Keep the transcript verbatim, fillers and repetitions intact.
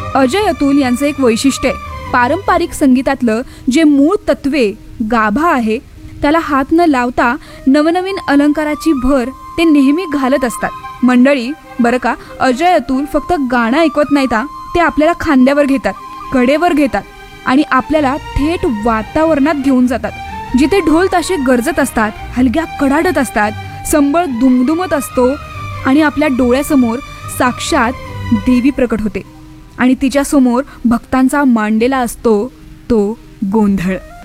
अजय अतुल यांचं एक वैशिष्ट्य आहे, पारंपरिक संगीतातलं जे मूळ तत्वे गाभा आहे त्याला हात न लावता नवनवीन अलंकाराची भर ते नेहमी घालत असतात। मंडळी बरं का, अजय अतुल फक्त गाणं ऐकवत नाहीत, ते आपल्याला खांद्यावर घेतात, कडेवर घेतात आणि आपल्याला थेट वातावरणात घेऊन जातात, जिथे ढोल ताशे गरजत असतात, हलग्या कडाडत असतात, संबळ दुमदुमत असतो आणि आपल्या डोळ्यासमोर साक्षात देवी प्रकट होते आणि तिच्यासमोर भक्तांचा मांडलेला असतो तो गोंधळ।